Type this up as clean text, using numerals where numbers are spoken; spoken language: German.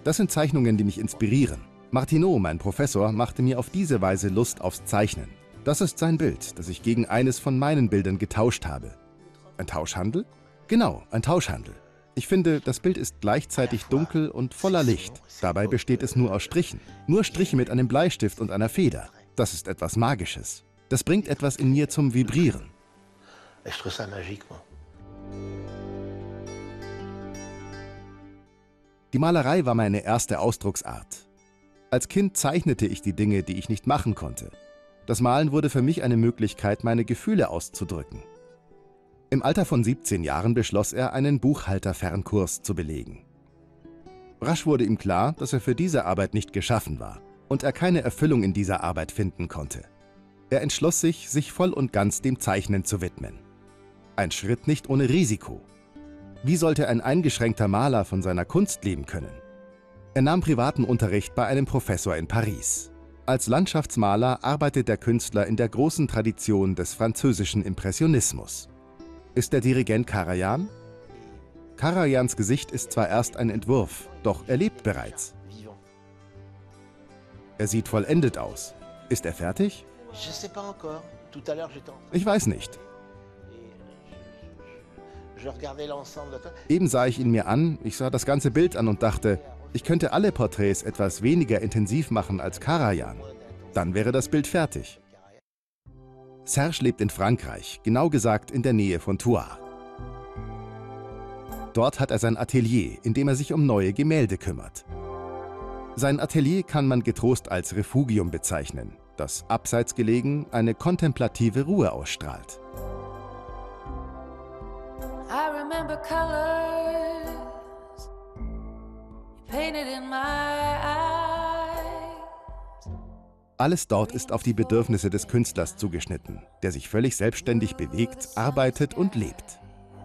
Das sind Zeichnungen, die mich inspirieren. Martineau, mein Professor, machte mir auf diese Weise Lust aufs Zeichnen. Das ist sein Bild, das ich gegen eines von meinen Bildern getauscht habe. Ein Tauschhandel? Genau, ein Tauschhandel. Ich finde, das Bild ist gleichzeitig dunkel und voller Licht. Dabei besteht es nur aus Strichen. Nur Striche mit einem Bleistift und einer Feder. Das ist etwas Magisches. Das bringt etwas in mir zum Vibrieren. Die Malerei war meine erste Ausdrucksart. Als Kind zeichnete ich die Dinge, die ich nicht machen konnte. Das Malen wurde für mich eine Möglichkeit, meine Gefühle auszudrücken. Im Alter von 17 Jahren beschloss er, einen Buchhalterfernkurs zu belegen. Rasch wurde ihm klar, dass er für diese Arbeit nicht geschaffen war und er keine Erfüllung in dieser Arbeit finden konnte. Er entschloss sich, sich voll und ganz dem Zeichnen zu widmen. Ein Schritt nicht ohne Risiko. Wie sollte ein eingeschränkter Maler von seiner Kunst leben können? Er nahm privaten Unterricht bei einem Professor in Paris. Als Landschaftsmaler arbeitet der Künstler in der großen Tradition des französischen Impressionismus. Ist der Dirigent Karajan? Karajans Gesicht ist zwar erst ein Entwurf, doch er lebt bereits. Er sieht vollendet aus. Ist er fertig? Ich weiß nicht. Eben sah ich ihn mir an, ich sah das ganze Bild an und dachte, ich könnte alle Porträts etwas weniger intensiv machen als Karajan. Dann wäre das Bild fertig. Serge lebt in Frankreich, genau gesagt in der Nähe von Thouars. Dort hat er sein Atelier, in dem er sich um neue Gemälde kümmert. Sein Atelier kann man getrost als Refugium bezeichnen, das abseits gelegen eine kontemplative Ruhe ausstrahlt. I remember colors you painted in my eyes. Alles dort ist auf die Bedürfnisse des Künstlers zugeschnitten, der sich völlig selbstständig bewegt, arbeitet und lebt.